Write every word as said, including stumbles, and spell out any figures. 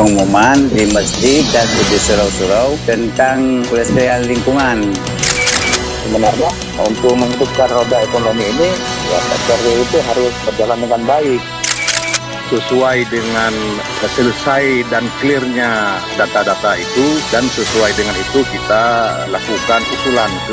pengumuman di masjid dan di surau-surau tentang pelestarian lingkungan. Sebenarnya untuk menghidupkan roda ekonomi ini, ya sektor real itu harus berjalan dengan baik. Sesuai dengan selesai dan clearnya data-data itu, dan sesuai dengan itu kita lakukan usulan ke